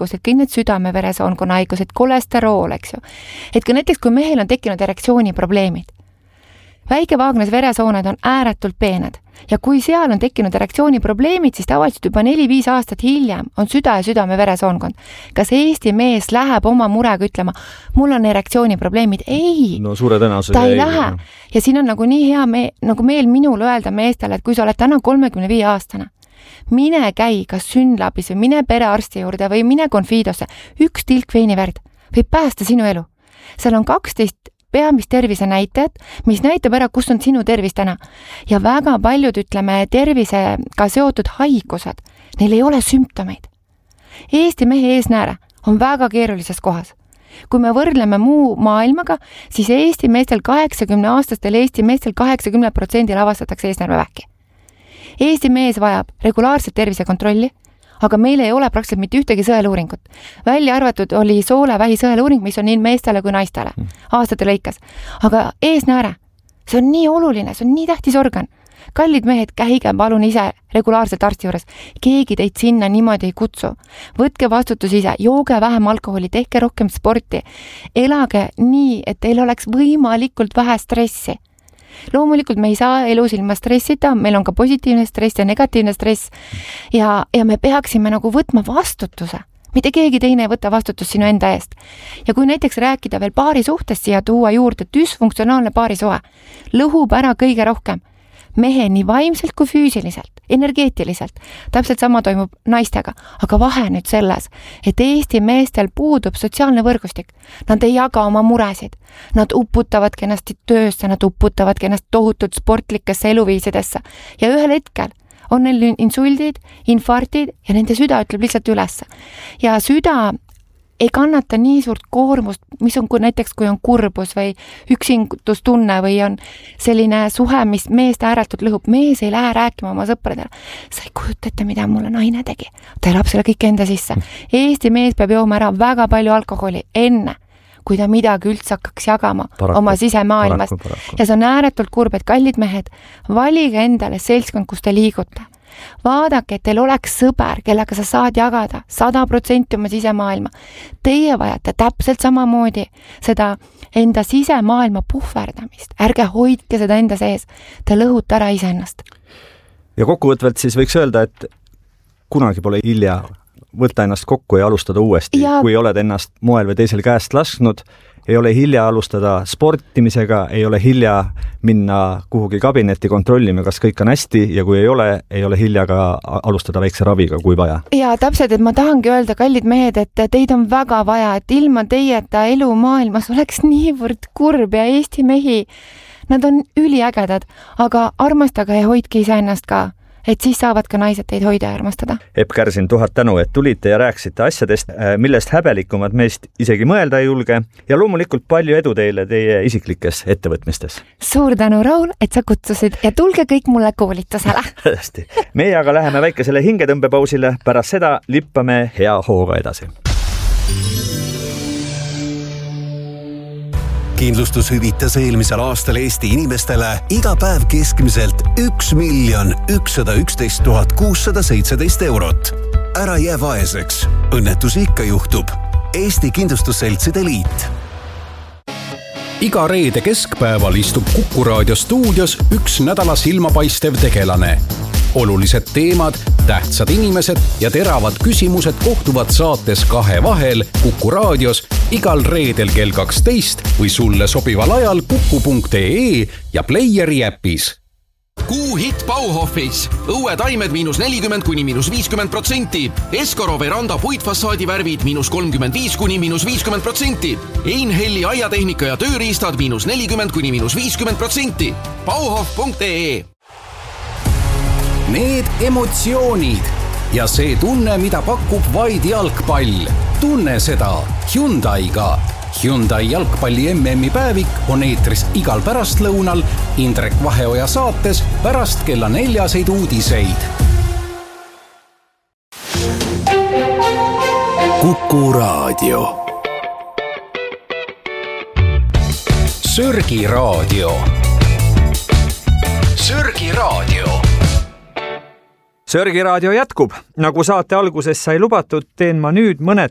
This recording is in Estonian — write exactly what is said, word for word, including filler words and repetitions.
haigused, kõik need südame-veresoonkonna haigused, kolesterool, eks ju. Et kui näiteks, kui mehel on tekkinud erektsiooniprobleemid, väikevaagnas veresooned on ääretult peened ja kui seal on tekkinud erektsiooniprobleemid, siis tavaliselt juba neli-viis aastat hiljem on süda ja südame-veresoonkond. Kas Eesti mees läheb oma murega ütlema, mul on erektsiooniprobleemid? Ei, no suure tõenäosusega ta ei, ei lähe. Ja siin on nagu nii hea me, nagu meel minul öelda meestele, et kui sa oled täna kolmekümne viie aastane, mine käi kas Synlabis või mine perearsti juurde või mine Confidosse, üks tilk veiniverd võib päästa sinu elu. Seal on kaksteist peamist tervise näitajad, mis näitab ära, kus on sinu tervis täna. Ja väga paljud, ütleme, tervisega seotud haigused, neil ei ole sümptomeid. Eesti mehe eesnääre on väga keerulises kohas. Kui me võrdleme muu maailmaga, siis Eesti meestel kaheksakümne aastastel Eesti meestel kaheksakümmend protsenti avastatakse eesnäärmevähki. Eesti mees vajab regulaarset tervisekontrolli, aga meil ei ole praktiliselt mitte ühtegi sõeluuringut. Välja arvatud oli soolevähi sõeluuring, mis on nii meestele kui naistele aastate lõikas. Aga eesnääre, see on nii oluline, see on nii tähtis organ. Kallid mehed, käige palun ise regulaarselt arsti juures. Keegi teid sinna niimoodi ei kutsu. Võtke vastutus ise, jooge vähem alkoholi, tehke rohkem sporti. Elage nii, et teil oleks võimalikult vähe stressi. Loomulikult me ei saa elus ilma stressita, meil on ka positiivne stress ja negatiivne stress ja, ja me peaksime nagu võtma vastutuse. Mitte keegi teine ei võta vastutust sinu enda eest. Ja kui näiteks rääkida veel paari suhtest siia tuua juurde, düsfunktsionaalne paarisuhe lõhub ära kõige rohkem mehe nii vaimselt kui füüsiliselt, energeetiliselt. Täpselt sama toimub naistega, aga vahe nüüd selles, et Eesti meestel puudub sotsiaalne võrgustik. Nad ei jaga oma muresid. Nad uputavadki ennast töösse, nad uputavadki ennast tohutult sportlikesse eluviisidesse. Ja ühel hetkel on neil insuldid, infarktid ja nende süda ütleb lihtsalt ülesse. Ja süda ei kannata nii suurt koormust, mis on kui näiteks, kui on kurbus või üksingutustunne või on selline suhe, mis meest ääretult lõhub. Mees ei lähe rääkima oma sõpradele. Sa ei kujuta ette, mida mulle naine tegi. Ta elab selle kõik enda sisse. Eesti mees peab jooma ära väga palju alkoholi enne, kui ta midagi üldse hakkaks jagama paraku, oma sisemaailmast. Paraku, paraku. Ja see on ääretult kurb, et kallid mehed, valige endale seltskond, kus te liigute. Vaadake, et teil oleks sõber, kellega sa saad jagada sada protsenti oma sisemaailma. Teie vajate täpselt samamoodi seda enda sisemaailma puhverdamist. Ärge hoidke seda enda sees. Te lõhute ära iseennast. Ja kokkuvõtvalt siis võiks öelda, et kunagi pole hilja võtta ennast kokku ja alustada uuesti. Ja kui oled ennast moel või teisel käest lasknud, ei ole hilja alustada sportimisega, ei ole hilja minna kuhugi kabinetti kontrollima, kas kõik on hästi ja kui ei ole, ei ole hilja ka alustada väikse raviga, kui vaja. Ja täpselt, et ma tahangi öelda, kallid mehed, et teid on väga vaja, et ilma teieta elu maailmas oleks niivõrd kurb ja Eesti mehi, nad on üliägedad, aga armastage ja hoidke ise ennast ka. Et siis saavad ka naised teid hoida ja armastada. Epp Kärsin, tuhat tänu, et tulite ja rääksite asjadest, millest häbelikumad meist isegi mõelda ei julge ja loomulikult palju edu teile teie isiklikes ettevõtmistes. Suur tänu, Raul, et sa kutsusid ja tulge kõik mulle koolitusele. Hästi. Meie aga läheme väikesele hingetõmbepausile, pärast seda lippame hea hooga edasi. Kindlustus hüvitas eelmisel aastal Eesti inimestele iga päev keskmiselt üks miljon ükssada üksteist tuhat kuussada seitseteist eurot. Ära jää vaeseks. Õnnetusi ikka juhtub. Eesti Kindlustusseltside Liit. Iga reede keskpäeval istub Kuku Raadio stuudios üks nädala silmapaistev tegelane. Olulised teemad, tähtsad inimesed ja teravad küsimused kohtuvad saates Kahe vahel Kuku Raadios igal reedel kell kaksteist või sulle sobival ajal kuku punkt ee ja Playeri äpis. Kuu hit Bauhofis. Õue taimed miinus nelikümmend kuni miinus viiskümmend protsenti. Eskoro veranda puitfassaadi värvid miinus kolmkümmend viis kuni miinus viiskümmend protsenti. Einhelli aiatehnika ja tööriistad miinus nelikümmend kuni miinus viiskümmend protsenti. Bauhof punkt ee. Need emotsioonid ja see tunne, mida pakub vaid jalgpall. Tunne seda Hyundaiga. Hyundai jalgpalli M M-i päevik on eetris igal pärastlõunal Indrek Vaheoja saates pärast kella neljaseid uudiseid. Kuku Raadio. Sörgi Raadio. Sörgi Raadio. Sörgi Raadio jätkub. Nagu saate alguses sai lubatud, teen ma nüüd mõned